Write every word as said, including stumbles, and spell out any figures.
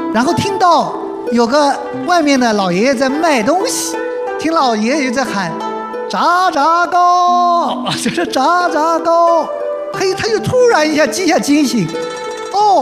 然后听到有个外面的老爷爷在卖东西，听老爷爷在喊炸炸糕，就是炸炸糕。嘿，他就突然一下记下惊醒，哦。